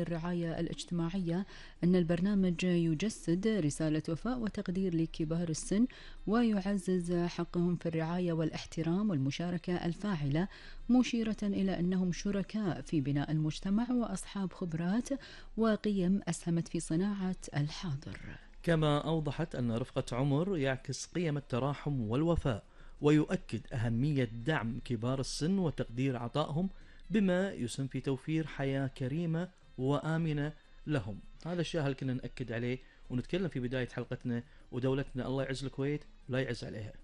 الرعاية الاجتماعية أن البرنامج يجسد رسالة وفاء وتقدير لكبار السن ويعزز حقهم في الرعاية والاحترام والمشاركة الفاعلة، مشيرة إلى أنهم شركاء في بناء المجتمع وأصحاب خبرات وقيم أسهمت في صناعة الحاضر. كما أوضحت أن رفقة عمر يعكس قيم التراحم والوفاء، ويؤكد أهمية دعم كبار السن وتقدير عطائهم بما يسهم في توفير حياة كريمة وآمنة لهم. هذا الشيء اللي كنا نأكد عليه ونتكلم في بداية حلقتنا، ودولتنا الله يعز الكويت ولا يعز عليها.